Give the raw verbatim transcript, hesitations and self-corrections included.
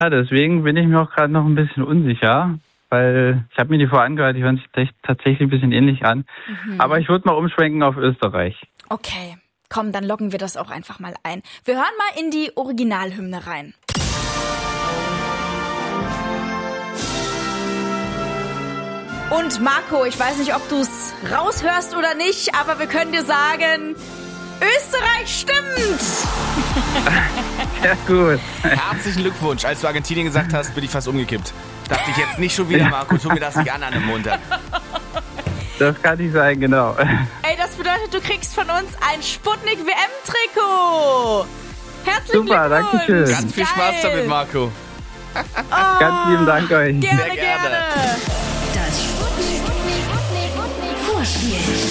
Ja, deswegen bin ich mir auch gerade noch ein bisschen unsicher, weil ich habe mir die vorher angehört, die hören sich t- tatsächlich ein bisschen ähnlich an. Mhm. Aber ich würde mal umschwenken auf Österreich. Okay, komm, dann loggen wir das auch einfach mal ein. Wir hören mal in die Originalhymne rein. Und Marco, ich weiß nicht, ob du es raushörst oder nicht, aber wir können dir sagen, Österreich stimmt! Sehr gut. Herzlichen Glückwunsch. Als du Argentinien gesagt hast, bin ich fast umgekippt. Dachte ich jetzt nicht schon wieder, Marco, tu mir das nicht an an dem Montag. Das kann nicht sein, genau. Ey, das bedeutet, du kriegst von uns ein Sputnik-W M-Trikot. Herzlichen Super, Glückwunsch. danke schön. Ganz viel Spaß damit, Marco. Oh, Ganz lieben Dank euch. Gerne, Sehr gerne. gerne. Das Sputnik Vorspiel.